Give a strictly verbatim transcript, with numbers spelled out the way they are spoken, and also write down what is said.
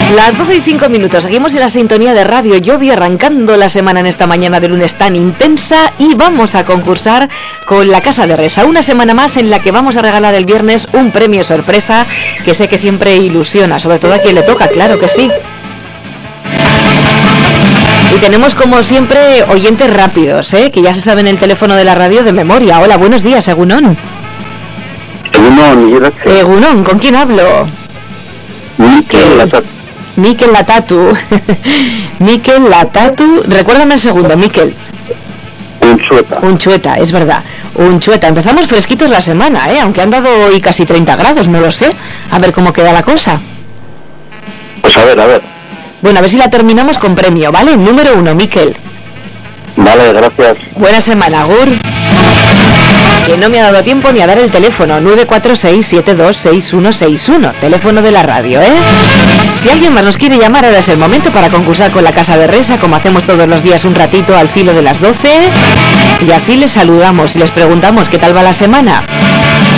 Las doce y cinco minutos, seguimos en la sintonía de Radio Llodio, arrancando la semana en esta mañana de lunes tan intensa, y vamos a concursar con la Casa de Resa, una semana más en la que vamos a regalar el viernes un premio sorpresa que sé que siempre ilusiona, sobre todo a quien le toca, claro que sí. Y tenemos como siempre oyentes rápidos, ¿eh? Que ya se saben el teléfono de la radio de memoria. Hola, buenos días, Egunon. Egunon, gracias. Egunon, ¿con quién hablo? Mikel Latatu. Mikel Latatu. Mikel Latatu. Recuérdame el segundo, Mikel. Unchueta. Unchueta, es verdad. Unchueta. Empezamos fresquitos la semana, ¿eh? Aunque han dado hoy casi treinta grados, no lo sé. A ver cómo queda la cosa. Pues a ver, a ver. Bueno, a ver si la terminamos con premio, ¿vale? Número uno, Mikel. Vale, gracias. Buena semana, Gur. Que no me ha dado tiempo ni a dar el teléfono, nueve cuatro seis, siete dos seis uno seis uno, teléfono de la radio, ¿eh? Si alguien más nos quiere llamar, ahora es el momento para concursar con la Casa de Resa, como hacemos todos los días un ratito al filo de las doce, y así les saludamos y les preguntamos qué tal va la semana.